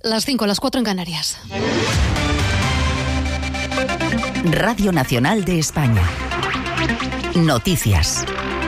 Las 5, las 4 en Canarias. Radio Nacional de España. Noticias.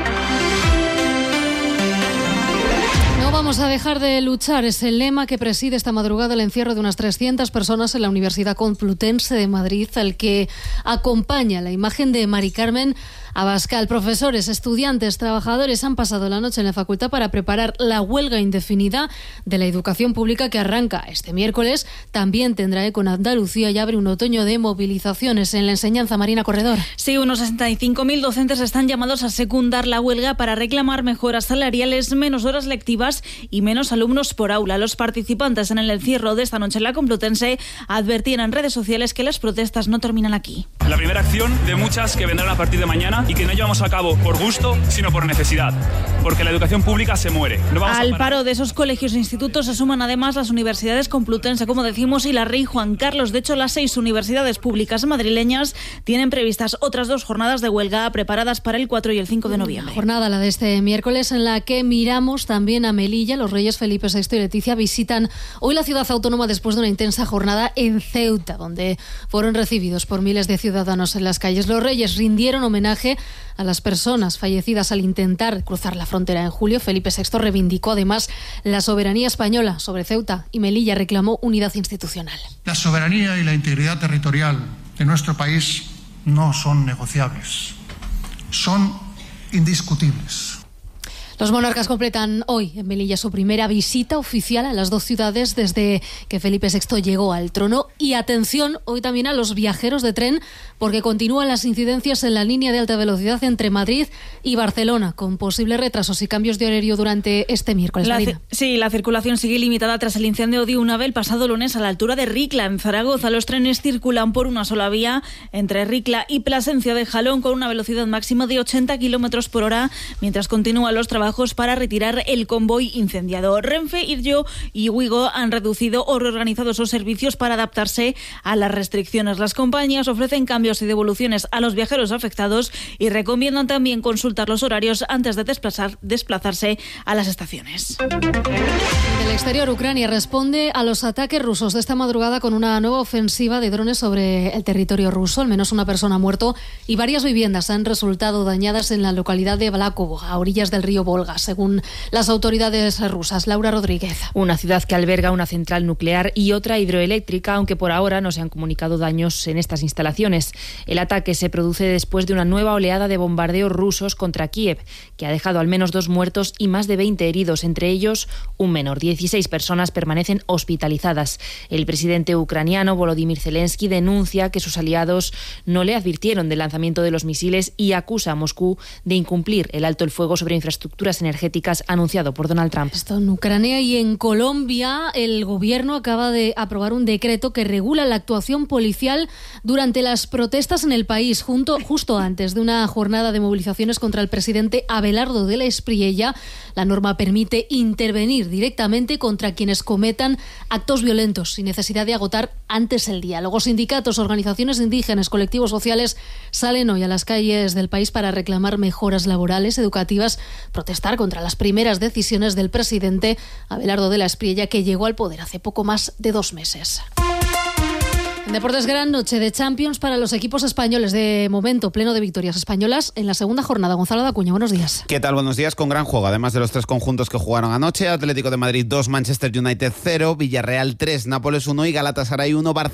No vamos a dejar de luchar, es el lema que preside esta madrugada el encierro de unas 300 personas en la Universidad Complutense de Madrid, al que acompaña la imagen de Mari Carmen Abascal. Profesores, estudiantes, trabajadores han pasado la noche en la facultad para preparar la huelga indefinida de la educación pública que arranca este miércoles. También tendrá eco en Andalucía y abre un otoño de movilizaciones en la enseñanza. Marina Corredor. Sí, unos 65.000 docentes están llamados a secundar la huelga para reclamar mejoras salariales, menos horas lectivas y menos alumnos por aula. Los participantes en el encierro de esta noche en la Complutense advertían en redes sociales que las protestas no terminan aquí. La primera acción de muchas que vendrán a partir de mañana y que no llevamos a cabo por gusto, sino por necesidad, porque la educación pública se muere. Al paro de esos colegios e institutos se suman además las universidades Complutense, como decimos, y la Rey Juan Carlos. De hecho, las 6 universidades públicas madrileñas tienen previstas otras 2 jornadas de huelga preparadas para el 4 y el 5 de noviembre. Jornada, la de este miércoles, en la que miramos también a Melilla. Los reyes Felipe VI y Leticia visitan hoy la ciudad autónoma después de una intensa jornada en Ceuta, donde fueron recibidos por miles de ciudadanos en las calles. Los reyes rindieron homenaje a las personas fallecidas al intentar cruzar la frontera en julio. Felipe VI reivindicó además la soberanía española sobre Ceuta y Melilla, reclamó unidad institucional. La soberanía y la integridad territorial de nuestro país no son negociables, son indiscutibles. Los monarcas completan hoy en Melilla su primera visita oficial a las 2 ciudades desde que Felipe VI llegó al trono. Y atención hoy también a los viajeros de tren, porque continúan las incidencias en la línea de alta velocidad entre Madrid y Barcelona, con posibles retrasos y cambios de horario durante este miércoles. La circulación sigue limitada tras el incendio de un AVE el pasado lunes a la altura de Ricla, en Zaragoza. Los trenes circulan por una sola vía entre Ricla y Plasencia de Jalón con una velocidad máxima de 80 km por hora, mientras continúan los trabajos para retirar el convoy incendiado. Renfe, Iryo y Wigo han reducido o reorganizado sus servicios para adaptarse a las restricciones. Las compañías ofrecen cambios y devoluciones a los viajeros afectados y recomiendan también consultar los horarios antes de desplazarse a las estaciones. Del exterior, Ucrania responde a los ataques rusos de esta madrugada con una nueva ofensiva de drones sobre el territorio ruso. Al menos una persona ha muerto y varias viviendas han resultado dañadas en la localidad de Blakovo, a orillas del río Volga, según las autoridades rusas. Laura Rodríguez. Una ciudad que alberga una central nuclear y otra hidroeléctrica, aunque por ahora no se han comunicado daños en estas instalaciones. El ataque se produce después de una nueva oleada de bombardeos rusos contra Kiev, que ha dejado al menos 2 muertos y más de 20 heridos, entre ellos un menor. 16 personas permanecen hospitalizadas. El presidente ucraniano Volodymyr Zelensky denuncia que sus aliados no le advirtieron del lanzamiento de los misiles y acusa a Moscú de incumplir el alto el fuego sobre infraestructuras energéticas anunciado por Donald Trump. Esto en Ucrania. Y en Colombia, el gobierno acaba de aprobar un decreto que regula la actuación policial durante las protestas en el país, justo antes de una jornada de movilizaciones contra el presidente Abelardo de la Espriella. La norma permite intervenir directamente contra quienes cometan actos violentos sin necesidad de agotar antes el diálogo. Sindicatos, organizaciones indígenas, colectivos sociales salen hoy a las calles del país para reclamar mejoras laborales, educativas, protestar contra las primeras decisiones del presidente Abelardo de la Espriella, que llegó al poder hace poco más de 2 meses. En deportes, gran noche de Champions para los equipos españoles. De momento, pleno de victorias españolas en la segunda jornada. Gonzalo Dacuña, buenos días. ¿Qué tal? Buenos días. Con gran juego, además de los 3 conjuntos que jugaron anoche: Atlético de Madrid 2, Manchester United 0, Villarreal 3, Nápoles 1 y Galatasaray 1, Barcelona